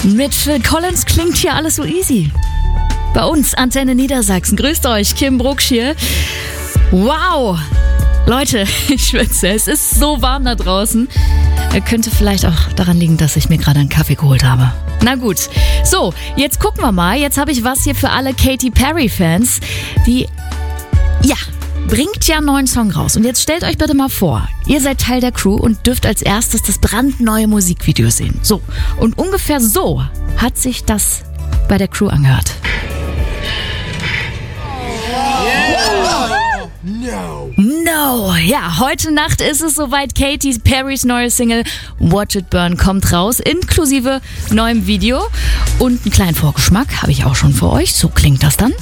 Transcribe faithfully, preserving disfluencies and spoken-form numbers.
Mit Phil Collins klingt hier alles so easy. Bei uns, Antenne Niedersachsen. Grüßt euch, Kim Brucksch hier. Wow! Leute, ich schwitze, es ist so warm da draußen. Könnte vielleicht auch daran liegen, dass ich mir gerade einen Kaffee geholt habe. Na gut. So, jetzt gucken wir mal. Jetzt habe ich was hier für alle Katy Perry-Fans. Die, ja, bringt ja einen neuen Song raus. Und jetzt stellt euch bitte mal vor, ihr seid Teil der Crew und dürft als erstes das brandneue Musikvideo sehen. So, und ungefähr so hat sich das bei der Crew angehört. No. No. Ja, heute Nacht ist es soweit. Katy Perrys neue Single Watch It Burn kommt raus, inklusive neuem Video. Und einen kleinen Vorgeschmack habe ich auch schon für euch. So klingt das dann.